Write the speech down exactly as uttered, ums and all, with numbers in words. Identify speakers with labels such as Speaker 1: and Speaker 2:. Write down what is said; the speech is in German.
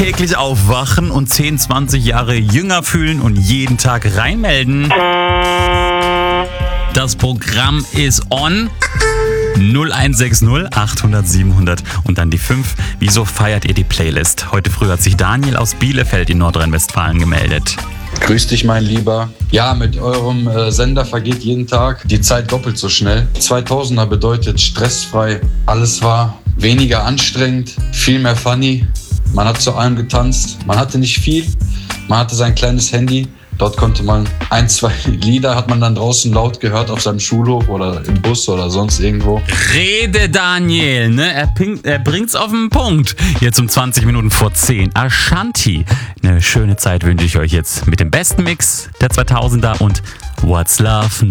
Speaker 1: täglich aufwachen und zehn, zwanzig Jahre jünger fühlen und jeden Tag reinmelden. Das Programm ist on. null eins sechs null achthundert siebenhundert und dann die fünf. Wieso feiert ihr die Playlist? Heute früh hat sich Daniel aus Bielefeld in Nordrhein-Westfalen gemeldet.
Speaker 2: Grüß dich, mein Lieber. Ja, mit eurem äh, Sender vergeht jeden Tag die Zeit doppelt so schnell. zweitausender bedeutet stressfrei. Alles war weniger anstrengend, viel mehr funny. Man hat zu allem getanzt. Man hatte nicht viel. Man hatte sein kleines Handy. Dort konnte man ein, zwei Lieder hat man dann draußen laut gehört auf seinem Schulhof oder im Bus oder sonst irgendwo.
Speaker 1: Rede Daniel, ne? Er, ping, er bringt's auf den Punkt. Jetzt um zwanzig Minuten vor zehn. Ashanti. Eine schöne Zeit wünsche ich euch jetzt mit dem besten Mix der zweitausender und What's Love?